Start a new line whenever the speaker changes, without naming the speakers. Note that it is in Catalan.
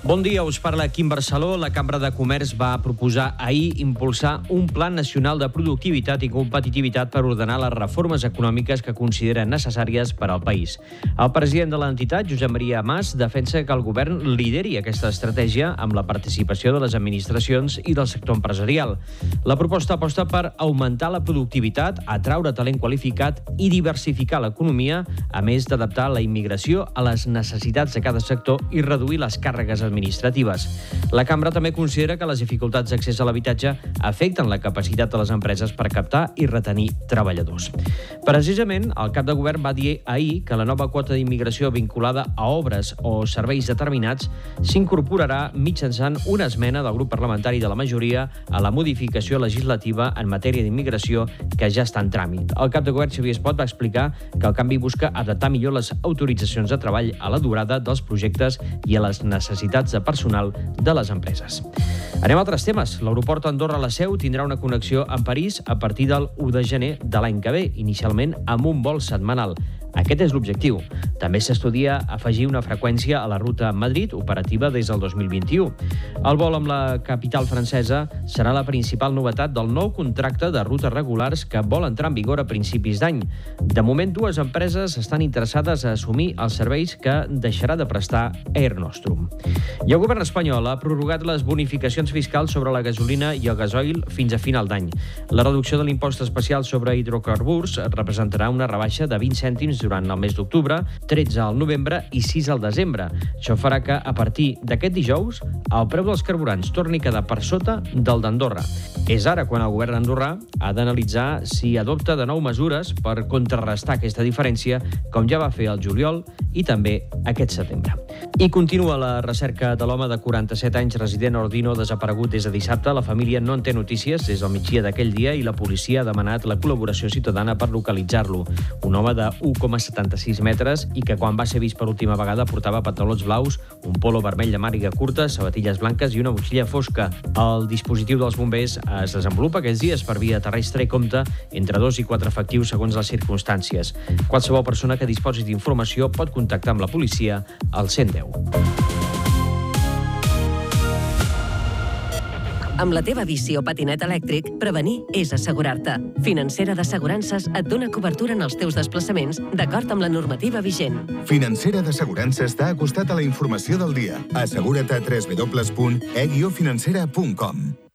Bon dia, us parla Quim Barceló. La Cambra de Comerç va proposar ahir impulsar un Pla Nacional de Productivitat i Competitivitat per ordenar les reformes econòmiques que consideren necessàries per al país. El president de l'entitat, Josep Maria Mas, defensa que el govern lideri aquesta estratègia amb la participació de les administracions i del sector empresarial. La proposta aposta per augmentar la productivitat, atraure talent qualificat i diversificar l'economia, a més d'adaptar la immigració a les necessitats de cada sector i reduir les càrregues administratives. La Cambra també considera que les dificultats d'accés a l'habitatge afecten la capacitat de les empreses per captar i retenir treballadors. Precisament, el cap de govern va dir ahir que la nova quota d'immigració vinculada a obres o serveis determinats s'incorporarà mitjançant una esmena del grup parlamentari de la majoria a la modificació legislativa en matèria d'immigració que ja està en tràmit. El cap de govern, Xavier Espot, va explicar que el canvi busca adaptar millor les autoritzacions de treball a la durada dels projectes i a les necessitats de personal de les empreses. Anem a altres temes. L'aeroport Andorra-La Seu tindrà una connexió amb París a partir del 1 de gener de l'any que ve, inicialment amb un vol setmanal. Aquest és l'objectiu. També s'estudia afegir una freqüència a la ruta Madrid, operativa des del 2021. El vol amb la capital francesa serà la principal novetat del nou contracte de rutes regulars que vol entrar en vigor a principis d'any. De moment, dues empreses estan interessades a assumir els serveis que deixarà de prestar Air Nostrum. I el govern espanyol ha prorrogat les bonificacions fiscals sobre la gasolina i el gasoil fins a final d'any. La reducció de l'impost especial sobre hidrocarburs representarà una rebaixa de 20 cèntims durant el mes d'octubre, 13 al novembre i 6 al desembre. Això farà que, a partir d'aquest dijous, el preu dels carburants torni a quedar per sota del d'Andorra. És ara quan el govern andorrà ha d'analitzar si adopta de nou mesures per contrarrestar aquesta diferència, com ja va fer el juliol i també aquest setembre. I continua la recerca de l'home de 47 anys resident a Ordino desaparegut des de dissabte. La família no en té notícies des del migdia d'aquell dia i la policia ha demanat la col·laboració ciutadana per localitzar-lo. Un home de 1,76 metres i que quan va ser vist per última vegada portava pantalons blaus, un polo vermell de màniga curta, sabatilles blanques i una motxilla fosca. El dispositiu dels bombers es desenvolupa aquests dies per via terrestre i compta entre 2 i 4 efectius segons les circumstàncies. Qualsevol persona que disposi d'informació pot contactar amb la policia al 110.
Amb la teva bici o patinet elèctric, prevenir és assegurar-te. Financera d'Assegurances et dona cobertura en els teus desplaçaments d'acord amb la normativa vigent.
Financera d'Assegurances t'ha acostat a la informació del dia. Assegura't a www.e-financera.com.